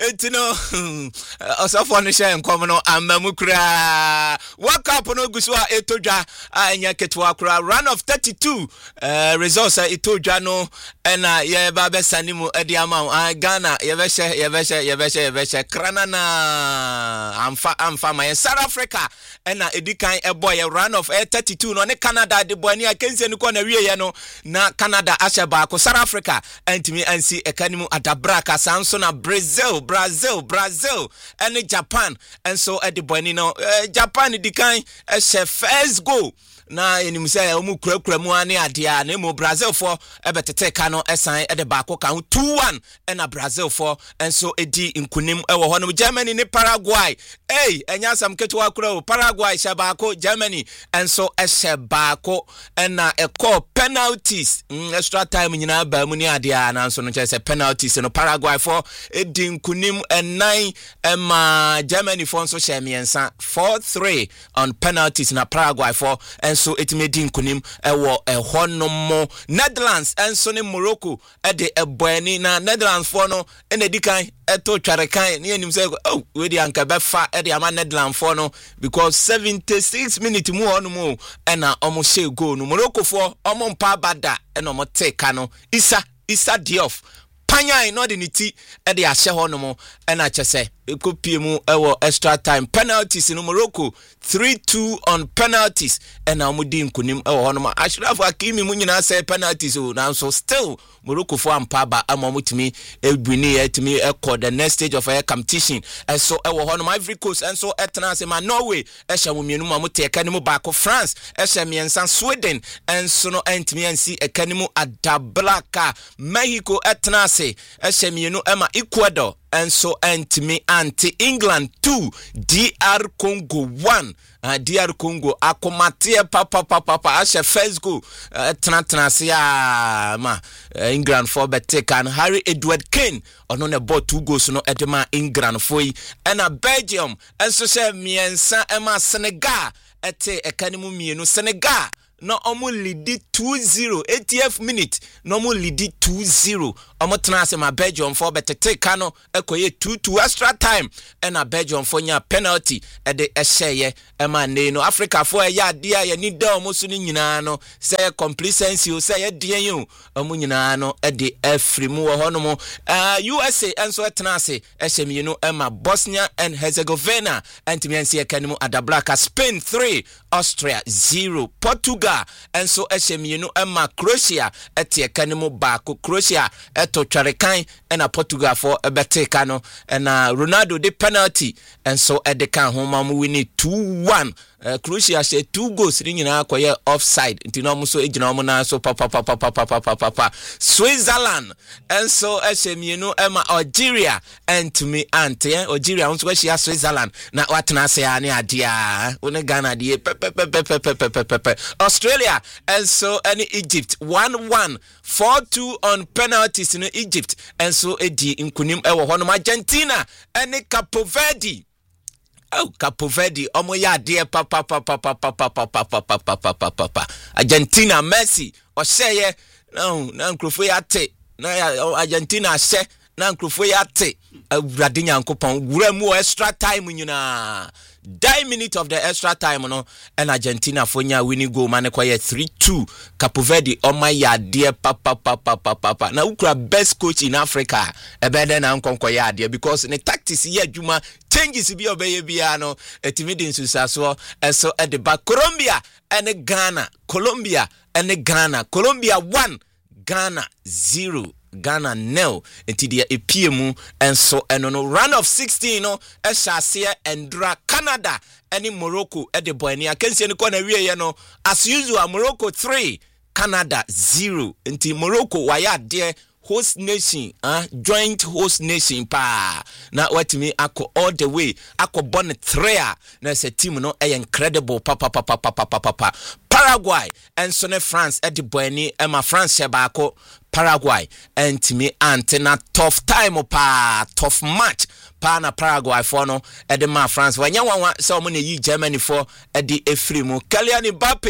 etino osafo no hye nkom no amamu kura wake up no guswa etodwa anya ketwa kura run of 32 results etodwa no na ye ba be sanimu edi ama Ghana yebeshe kranana amfa my South Africa na edikan eboy run of 32 no ne Canada de boy ni akense ni ko na wie ye no na Canada asheba ko South Africa antimi ansi ekanimu adabraka sanso na Brazil and Japan and so at the boy no Japan edikan first goal na enim say omu kura mu ane adia na mo Brazil for ebetete ka no esan e de baako ka 2-1 na Brazil for and so edi nkunim e wo hono Germany ni Paraguay enya sam ketwa kura o Paraguay shabako Germany and so eshabako na e call penalties extra time nyina ba mu ni adia na so no say penalties no Paraguay for edi nkunim 9 ma Germany for so shemiensa 4-3 on penalties na Paraguay for and so it made nkunim ewo honomo Netherlands and so ne Morocco e de eboani na Netherlands for no enedikan eto twarekan ne anim say we dey anka befa e de ama Netherlands for no because 76 minutes mu honomo e na omo share goal no Morocco for omo mpa bada e no mo take no Issa Diop panya no de niti e de ahye honomo e na chese ekopiemu ewo extra time penalties in Morocco 3-2 on penalties and now mudi nkunim ewo hono Ashraf Hakimi mu nyina say penalties o now so still Morocco for ampaba amamutimi ebuni etimi ekọ the next stage of a competition and so ewo hono Ivory Coast and so etna say ma Norway ehya mumienu mamute ekanimu baako France ehya miensan Sweden and so no entimi ansi ekanimu adablaka Mexico etna say ehya mienu ema Ecuador and so antimi anti-England 2 DR Congo 1 DR Congo akomatie papa ashe first go tena ma England for betake and Harry Edward Kane ono ne ball 2 goals no edema England for yi and Belgium and so say miensa ema Senegal ete ekanimu mienu Senegal no omo lead 2-0 80th minute no omo lead 2-0 omo tena ma Belgium for betete kano ekoye 2-2 extra time and a Belgium for nya penalty e de ehye e ma ne no Africa for ya dia ya ni da omo so ni nyina no say complacency o say ya dia yin omo nyina no e de afri mu wo hono mo USA and so tena se ehye mi no e ma Bosnia and Herzegovina antimiansi e kanimu adablaka Spain 3 Austria 0 Portugal and so Eshemienu Emma Croatia etie kanimu baako Croatia eto twarekan na Portugal for ebetekano and Ronaldo the penalty and so edekan homa mu wini 2-1 Croatia she 2 goals ni nyina akoye offside ntino mu so ejina mu na so papa Switzerland and so Eshemienu Emma Algeria and to me ante Algeria unso she Switzerland na watena se ya ne adia one Ghana die Australia and so any Egypt 1-1 4-2 on penalties in Egypt and so edi nkunim ewo hono Argentina and Cape Verde Cape Verde omo ya de papa Argentina Messi o seye na nkrofo ya te na Argentina se na nkrofo ya te awurade nyankopon wura mu extra time nyina 10 minutes of the extra time no and Argentina for nya winning goal man kwaye 3-2 Cape Verde oma ya de papa na ukura best coach in Africa ebede na nkonko ya de because the tactics ye adwuma changes bi obeye bia no etimidin susaso eso at the back Colombia and Ghana Colombia 1 Ghana 0 Ghana nil enti epiemu enso eno no run of 16 no ehase endra Canada eni Morocco e de boy ni akense ni ko na wie no as usual Morocco 3 Canada 0 enti Morocco waya de host nation joint host nation pa na watimi ako all the way ako bon 3 na se team no incredible papa Paraguay and so ne France e de boy ni ma France baako Paraguay and me antena tough time tough match pa na Paraguay for no e de ma France wanya wanwa so mo na yi Germany for e de efri mu Kylian Mbappe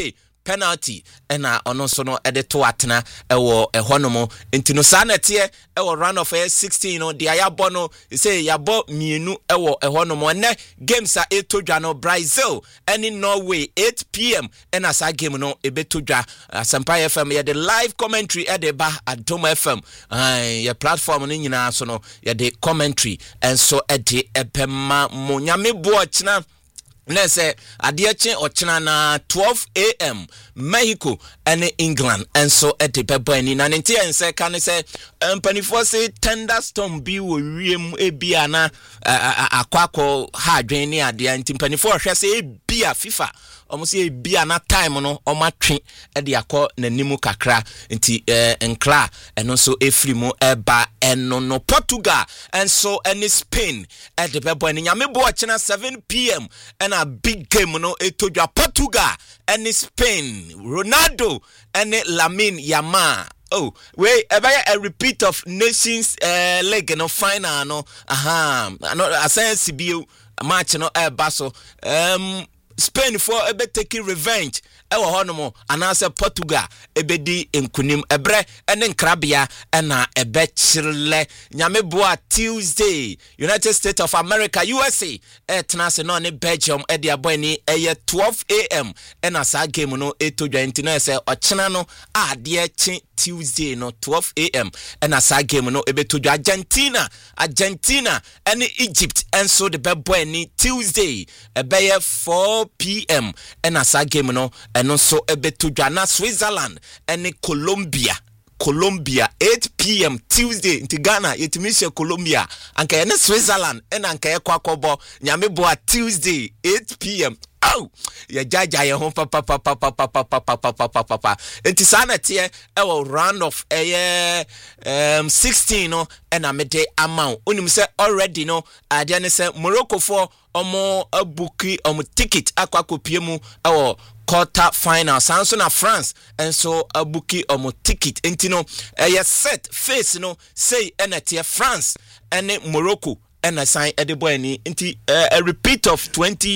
penalty ena ono so no ede to atena ewo ehonomo ntino sa na tie ewo round of 16 no dia yabo no say yabo mienu ewo ehonomo ne games a etodwa no Brazil eni Norway 8 p.m. ena sa game no ebetodwa Asampa FM ye the live commentary ede ba Adom FM ye platform no nyina so no ye the commentary enso ede ebema mo nyame bo china Nese adieche ochina na 12 a.m. Mexico and England and so etipebani na ntia ense kan se mpanifo se thunderstorm bi wo wiem ebia na akwako ha adwen ni ade anti mpanifo hwe se ebia FIFA almost ebia na time no omatwe e de akọ nanimu kakra nti enkla eno so efrimu eba eno no Portugal and so any Spain etipebani nyame bo ochina 7 p.m. and a big game no etodwa Portugal and Spain Ronaldo and Lamine Yamal. Oh, wait, a repeat of Nations League no final no. I say CBU match no baso. Spain for ebe taking revenge. Ewo honomo anase Portugal ebedi enkunim ebre ene nkrabia ena ebe chirle nyame boa Tuesday United States of America USA tenase no ne Belgium e dia boy ni 12 a.m. ena sa game no etodwa ntino ese ochena no ade chi Tuesday no 12 a.m. ena sa game no ebetodwa Argentina ene Egypt enso the boy ni Tuesday ebe 4 p.m. ena sa game no eno so ebetodwa na Switzerland ene Colombia 8 p.m. Tuesday in Ghana yetimisha Colombia anka ene Switzerland ena anka yakwakobo nyame boa Tuesday 8 p.m. Oh, ya jaja ye hon papa enti sana tie ewo round of 16 no ena mede amount onim se already no ade ne se Morocco for omo abuki omo ticket akwakopie mu ewo quarter final sanso na France and so abuki omo ticket enti no set face no say ena tie France ene Morocco and assign Edeboyni into a repeat of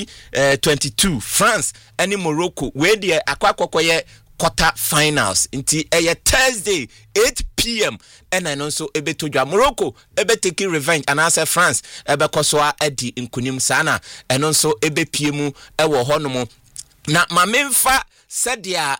2022 France and Morocco where the Aquacoye quarter finals into a Thursday 8 p.m. and I also ebe to Morocco ebe taking revenge and answer France ebe koswa edi in kunim sana and also ebe piemu ewo honomo na mamemfa sadia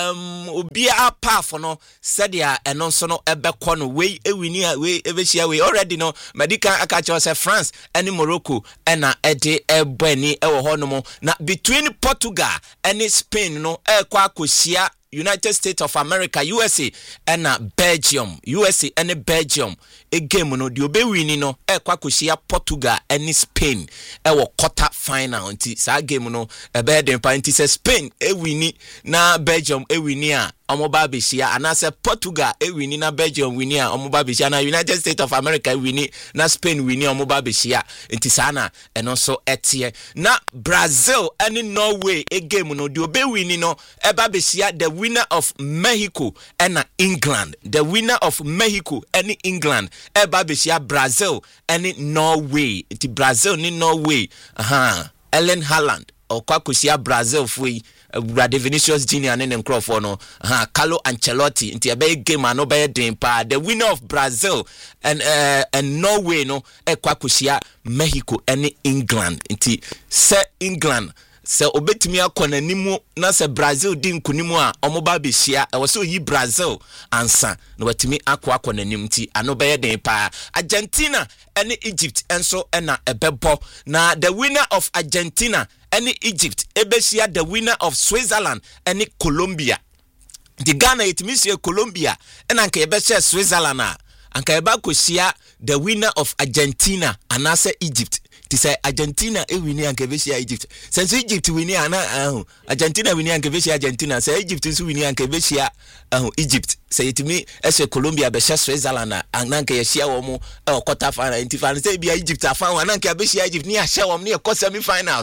obia apafo no sadia eno so no ebekọ no we ewini we ebehia we already no medical akacho say France and Morocco na ede ebani ewo hono na between Portugal and Spain no ekwa akosia United States of America USA and Belgium USA and Belgium a game no di obewini no ekwa akosia Portugal and Spain ewo quarter final nti sa game no ebe den pa nti say Spain ewini na Belgium ewini a omoba beshia anase Portugal ewini na Belgium wini a omoba beshia na United States of America wini na Spain wini omoba beshia nti sana eno so etie na Brazil and Norway a game no di obewini no eba beshia the winner of Mexico and England the winner of Mexico and England eba beshia Brazil and Norway nti Brazil ni Norway Erling Haaland okwakosia Brazil fui Brad Vinicius Junior and Crawford no Carlo Ancelotti into a big game and no bad pa the winner of Brazil and Norway no ekwakushia Mexico and England into se England se obetimi akona nimu na se Brazil din kunimu a omoba behia e so yi Brazil ansa no watimi akona nimu ti ano be den pa Argentina and Egypt enso na ebebo na the winner of Argentina and Egypt ebeshia the winner of Switzerland and Colombia the Ghana itimi Colombia and anka ebeshia Switzerland anka eba kosia the winner of Argentina and asa Egypt. Ti say Argentina wini anka besia Egypt. Since Egypt wini ana Argentina wini anka besia Argentina. Say Egypt nso wini anka besia Egypt. Say itimi ese Colombia besia Switzerland anka ye share wo mo quarter final intifan say bia Egypt afan anka besia Egypt ni a share wo ni e semi finals.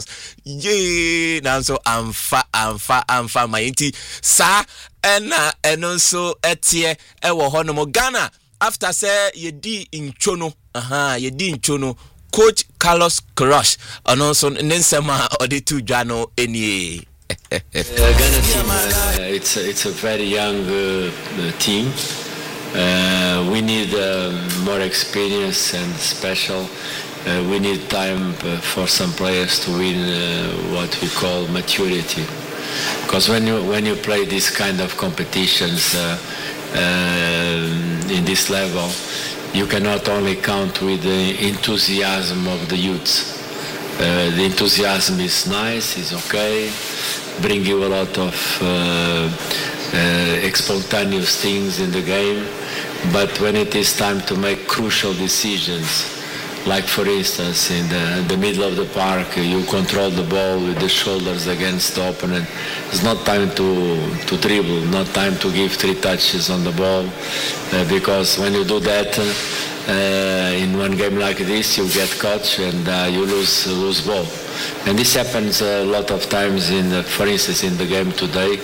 Ye na so amfa my inti sa ena eno so etie e wo ho no mo Ghana after say yedi inchono yedi inchono Coach Carlos Queiroz and also Nensema or the two Jano any Ghana team, it's a very young team. We need more experience and special. We need time for some players to win what we call maturity. Because when you play this kind of competitions in this level, you cannot only count with the enthusiasm of the youths. The enthusiasm is nice, is okay, bring you a lot of spontaneous things in the game, but when it is time to make crucial decisions, like for instance in the middle of the park, you control the ball with the shoulders against the opponent. It's not time to dribble, not time to give 3 touches on the ball, because when you do that, in one game like this, you get caught and you lose ball. And this happens a lot of times for instance, in the game today.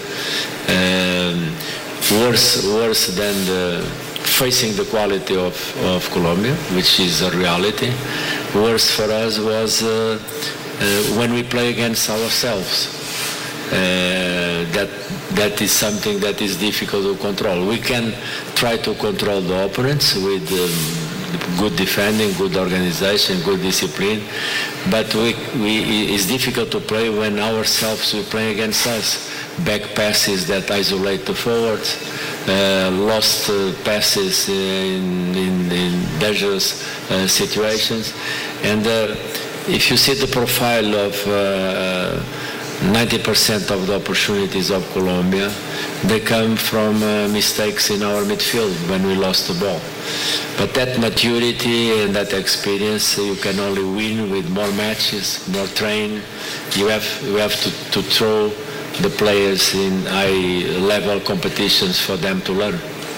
Worse than facing the quality of Colombia, which is a reality. Worse for us was when we play against ourselves. That is something that is difficult to control. We can try to control the opponents with good defending, good organization, good discipline, but it's difficult to play when ourselves we play against us. Back passes that isolate the forwards, lost passes in dangerous situations, and if you see the profile of 90% of the opportunities of Colombia, they come from mistakes in our midfield when we lost the ball. But that maturity and that experience, you can only win with more matches, more train. You have to throw the players in high-level competitions for them to learn.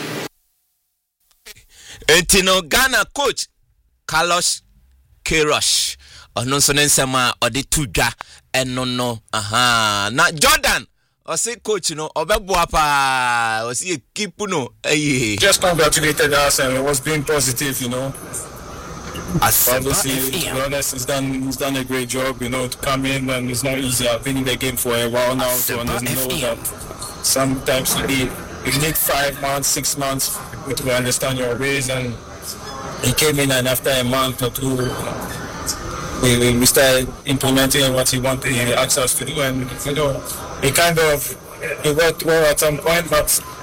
Etino Ghana coach Carlos Queiroz. Ono so nsema odi tudwa enono na Jordan o say coach no obeboa pa o say keep no just congratulated us and it was being positive, Obviously, to be honest, he's done a great job, to come in, and it's not easy. I've been in the game for a while now, so I know that sometimes you need 5 months, 6 months to understand your ways, and he came in, and after a month or two, we started implementing what he asked us to do, and it worked well at some point, but